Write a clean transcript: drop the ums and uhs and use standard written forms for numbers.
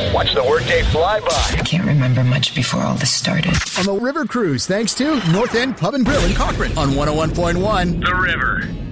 Watch the workday fly by. I can't remember much before all this started. On the River Cruise, thanks to North End Pub and Grill in Cochrane on 101.1. The River.